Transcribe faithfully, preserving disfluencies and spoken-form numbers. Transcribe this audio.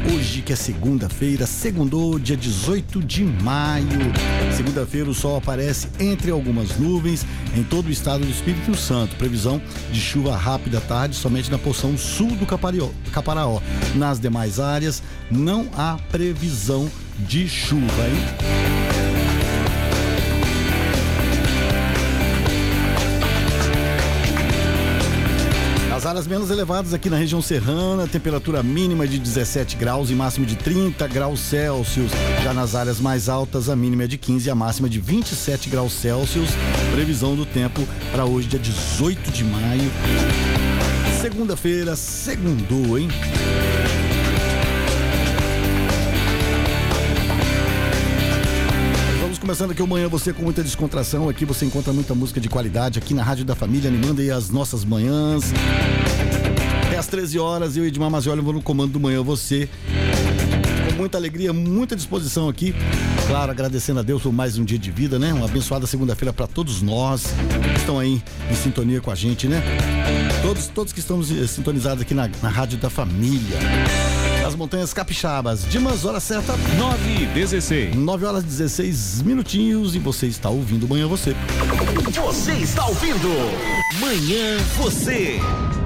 Hoje que é segunda-feira, segundou, dia dezoito de maio. Segunda-feira o sol aparece entre algumas nuvens em todo o estado do Espírito Santo. Previsão de chuva rápida à tarde somente na porção sul do Caparió, Caparaó. Nas demais áreas não há previsão de chuva, hein? As áreas menos elevadas aqui na região serrana, temperatura mínima de dezessete graus e máxima de trinta graus Celsius. Já nas áreas mais altas, a mínima é de quinze e a máxima de vinte e sete graus Celsius. Previsão do tempo para hoje, dia dezoito de maio. Segunda-feira, segundou, hein? Começando aqui o Manhã Você com muita descontração. Aqui você encontra muita música de qualidade aqui na Rádio da Família, animando aí as nossas manhãs. Até às treze horas, eu e Edmar Mazioli vou no comando do Manhã Você. Com muita alegria, muita disposição aqui. Claro, agradecendo a Deus por mais um dia de vida, né? Uma abençoada segunda-feira para todos nós que estão aí em sintonia com a gente, né? Todos, todos que estamos sintonizados aqui na, na Rádio da Família. As Montanhas Capixabas. Dimas, hora certa. nove e dezesseis. nove horas e dezesseis minutinhos e você está ouvindo Manhã Você. Você está ouvindo Manhã Você.